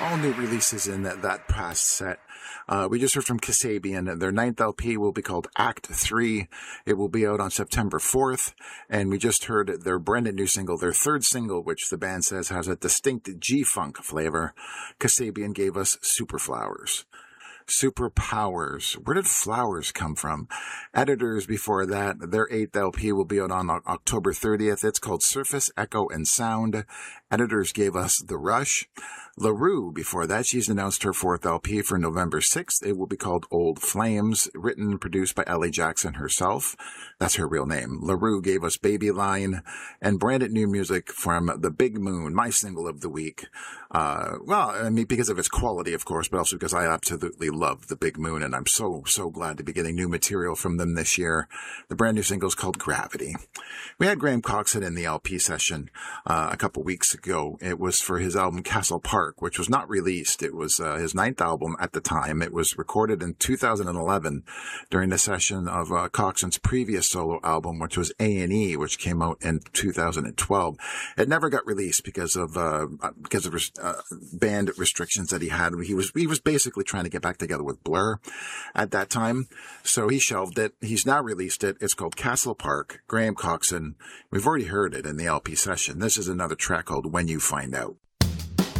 all new releases in that past set. We just heard from Kasabian. Their ninth LP will be called Act 3. It will be out on September 4th. And we just heard their brand new single, their third single, which the band says has a distinct G-funk flavor. Kasabian gave us Superflowers. Superpowers. Where did flowers come from? Editors before that, their 8th LP will be out on October 30th. It's called Surface, Echo, and Sound. Editors gave us The Rush. LaRue, before that, she's announced her 4th LP for November 6th. It will be called Old Flames, written and produced by Ellie Jackson herself. That's her real name. LaRue gave us Baby Line, and branded new music from The Big Moon, my single of the week. Because of its quality, of course, but also because I absolutely love The Big Moon, and I'm so glad to be getting new material from them this year. The brand new single is called Gravity. We had Graham Coxon in the LP session a couple weeks ago. It was for his album Castle Park, which was not released. It was his 9th album at the time. It was recorded in 2011 during the session of Coxon's previous solo album, which was A&E, which came out in 2012. It never got released because of band restrictions that he had. He was basically trying to get back together with Blur at that time, so he shelved it. He's now released it. It's called Castle Park, Graham Coxon. We've already heard it in the LP session. This is another track called When You Find Out.